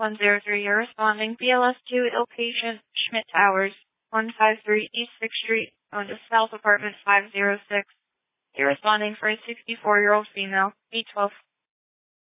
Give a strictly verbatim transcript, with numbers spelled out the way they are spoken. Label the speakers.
Speaker 1: one zero three, you're responding. B L S two, ill patient, Schmidt Towers, one five three East sixth Street, on to South Apartment five zero six. You're responding for a sixty-four-year-old female, B twelve.